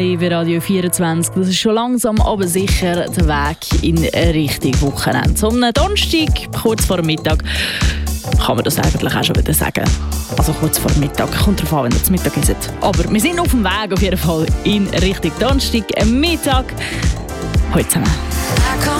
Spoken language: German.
Bei Radio 24, das ist schon langsam, aber sicher der Weg in Richtung Wochenende. Am Donnerstag, kurz vor dem Mittag, kann man das eigentlich auch schon wieder sagen. Also kurz vor dem Mittag, kommt darauf an, wenn ihr zu Mittag isst. Aber wir sind auf dem Weg auf jeden Fall in Richtung Donnerstag, Mittag. Heute zusammen.